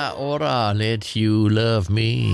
Ora Ora, let you love me.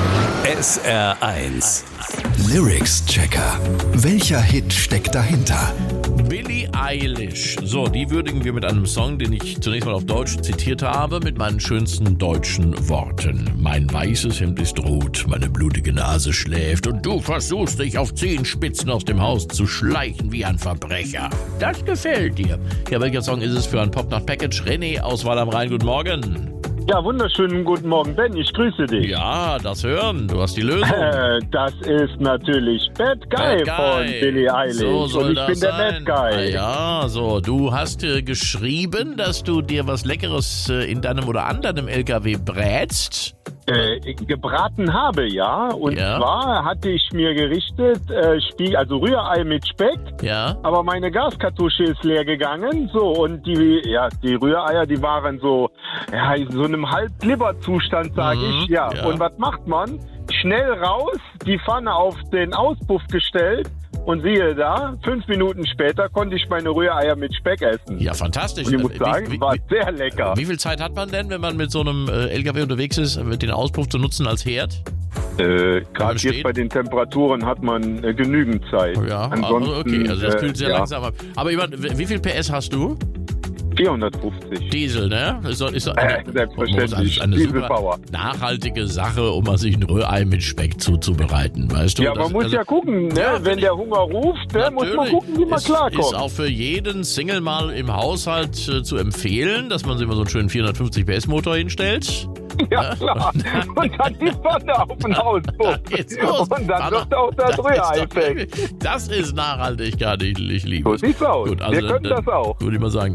SR1 Lyrics-Checker. Welcher Hit steckt dahinter? Billie Eilish. So, die würdigen wir mit einem Song, den ich zunächst mal auf Deutsch zitiert habe, mit meinen schönsten deutschen Worten. Mein weißes Hemd ist rot, meine blutige Nase schläft und du versuchst dich auf Zehenspitzen aus dem Haus zu schleichen wie ein Verbrecher. Das gefällt dir. Ja, welcher Song ist es für ein Pop-Nacht-Package? René aus Weil am Rhein, guten Morgen. Ja, wunderschönen guten Morgen, Ben. Ich grüße dich. Ja, das hören. Du hast die Lösung. Das ist natürlich Bad Guy von Billie Eilish. So soll und ich das bin der sein. Bad Guy. Ja, so. Du hast geschrieben, dass du dir was Leckeres in deinem oder an deinem LKW brätst. Gebraten habe, ja. Und zwar hatte ich mir gerichtet, also Rührei mit Speck. Ja. Aber meine Gaskartusche ist leer gegangen. So, und die Rühreier, die waren so, in so einem Halb-Glibber-Zustand, sage ich. Ja. Und was macht man? Schnell raus, die Pfanne auf den Auspuff gestellt. Und siehe da, 5 Minuten später konnte ich meine Rühreier mit Speck essen. Ja, fantastisch. Und ich muss sagen, war sehr lecker. Wie viel Zeit hat man denn, wenn man mit so einem LKW unterwegs ist, mit den Auspuff zu nutzen als Herd? Gerade jetzt bei den Temperaturen hat man genügend Zeit. Ja, ansonsten, okay, also das kühlt sehr langsam ab. Aber wie viel PS hast du? 450. Diesel, ne? Ist Selbstverständlich. eine super Dieselpower. nachhaltige Sache, um mal sich ein Rührei mit Speck zuzubereiten, weißt du? Ja, man muss ja gucken, ne? Ja, Wenn der Hunger ruft, muss man gucken, wie man klarkommt. Ist auch für jeden Single mal im Haushalt zu empfehlen, dass man sich mal so einen schönen 450 PS Motor hinstellt. Ja, klar. Und dann die Pfanne auf den Auspuff. Und dann wird auch das Rührei weg. Das ist Nachhaltigkeit, ich liebe So es. sieht's aus. Gut, also wir können das auch. Würde ich mal sagen,